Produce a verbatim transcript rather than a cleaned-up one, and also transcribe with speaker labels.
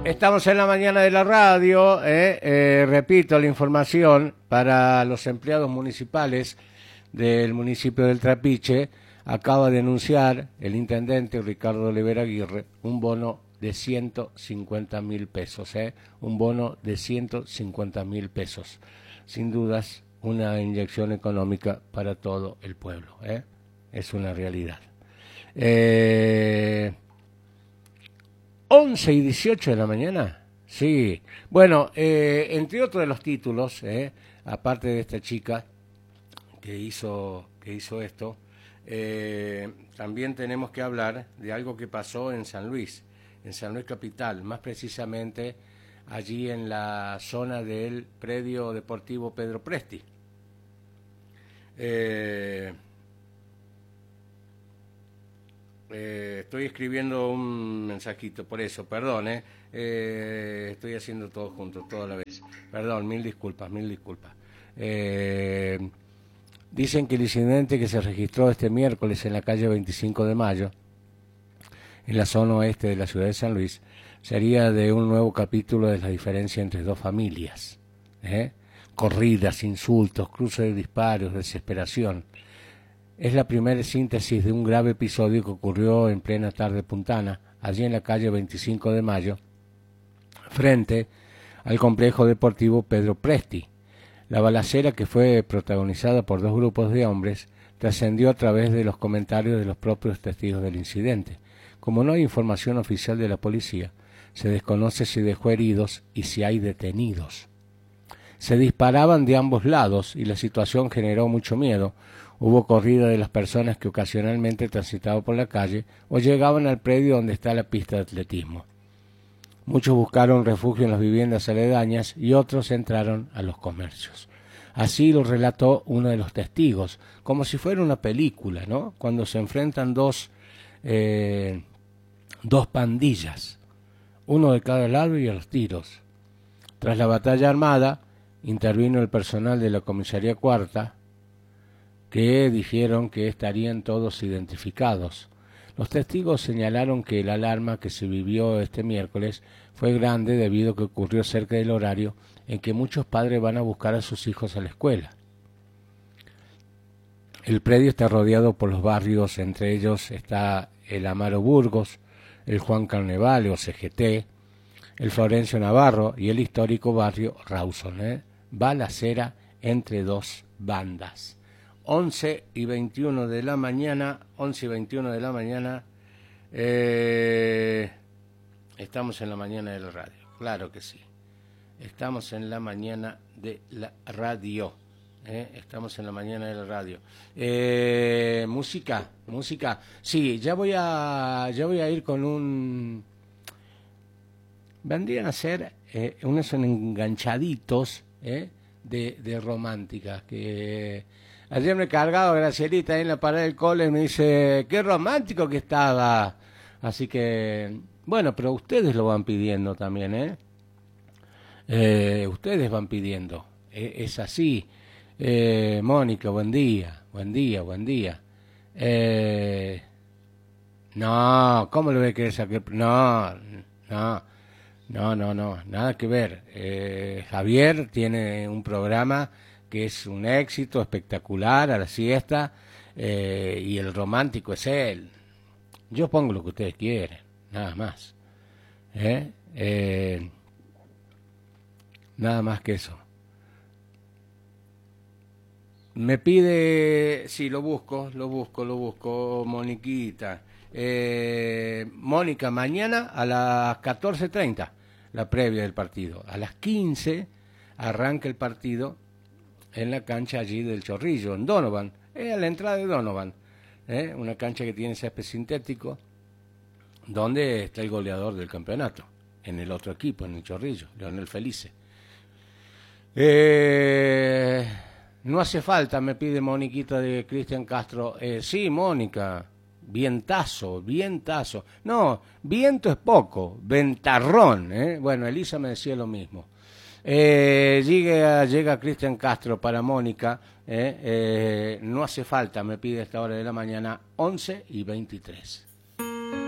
Speaker 1: Estamos en la mañana de la radio, eh, eh, repito la información para los empleados municipales del municipio del Trapiche. Acaba de anunciar el intendente Ricardo Olivera Aguirre un bono de ciento cincuenta mil pesos, eh, un bono de ciento cincuenta mil pesos. Sin dudas, una inyección económica para todo el pueblo, eh, es una realidad. Eh, once y dieciocho de la mañana, sí. Bueno, eh, entre otros de los títulos, eh, aparte de esta chica que hizo, que hizo esto, eh, también tenemos que hablar de algo que pasó en San Luis, en San Luis Capital, más precisamente allí en la zona del predio deportivo Pedro Presti. Eh, Eh, estoy escribiendo un mensajito, por eso, perdón, eh, eh, estoy haciendo todo junto, toda la vez. Perdón, mil disculpas, mil disculpas. Eh, dicen que el incidente que se registró este miércoles en la calle veinticinco de mayo, en la zona oeste de la ciudad de San Luis, sería de un nuevo capítulo de la diferencia entre dos familias. ¿eh? Corridas, insultos, cruces de disparos, desesperación. Es la primera síntesis de un grave episodio que ocurrió en plena tarde puntana, allí en la calle veinticinco de mayo, frente al complejo deportivo Pedro Presti. La balacera, que fue protagonizada por dos grupos de hombres, trascendió a través de los comentarios de los propios testigos del incidente. Como no hay información oficial de la policía, se desconoce si dejó heridos y si hay detenidos. Se disparaban de ambos lados y la situación generó mucho miedo. Hubo corrida de las personas que ocasionalmente transitaban por la calle o llegaban al predio donde está la pista de atletismo. Muchos buscaron refugio en las viviendas aledañas y otros entraron a los comercios. Así lo relató uno de los testigos, como si fuera una película, ¿no? Cuando se enfrentan dos, eh, dos pandillas, uno de cada lado y a los tiros. Tras la batalla armada, intervino el personal de la comisaría cuarta, que dijeron que estarían todos identificados. Los testigos señalaron que el alarma que se vivió este miércoles fue grande debido a que ocurrió cerca del horario en que muchos padres van a buscar a sus hijos a la escuela. El predio está rodeado por los barrios, entre ellos está el Amaro Burgos, el Juan Carnevale o C G T, el Florencio Navarro y el histórico barrio Rawson. ¿eh? Balacera entre dos bandas. once y veintiuno de la mañana, once y veintiuno de la mañana, eh, estamos en la mañana de la radio, claro que sí, estamos en la mañana de la radio, eh, estamos en la mañana de la radio. Eh, música, música, sí, ya voy a, ya voy a ir con un, vendrían a ser eh, unos enganchaditos eh, de, de romántica, que... Ayer me he cargado Gracielita ahí en la pared del cole y me dice, qué romántico que estaba. Así que, bueno, pero ustedes lo van pidiendo también, ¿eh? eh ustedes van pidiendo. Eh, es así. Eh, Mónica, buen día, buen día, buen día. Eh, no, ¿cómo le voy a querer sacar? No, no, no, no, no, nada que ver. Eh, Javier tiene un programa que es un éxito espectacular a la siesta, eh, y el romántico es él. Yo pongo lo que ustedes quieren, nada más. ¿Eh? Eh, nada más que eso. Me pide, sí, lo busco, lo busco, lo busco, Moniquita. Eh, Mónica, mañana a las catorce treinta, la previa del partido. A las quince arranca el partido en la cancha allí del Chorrillo, en Donovan, eh, a la entrada de Donovan, eh, una cancha que tiene césped sintético, donde está el goleador del campeonato, en el otro equipo, en el Chorrillo, Leonel Felice. Eh, no hace falta, me pide Moniquita de Cristian Castro. Eh, sí, Mónica, vientazo, vientazo. No, viento es poco, ventarrón. Eh. Bueno, Elisa me decía lo mismo. Eh, llega, llega Cristian Castro para Mónica, eh, eh, no hace falta, me pide a esta hora de la mañana, once y veintitrés.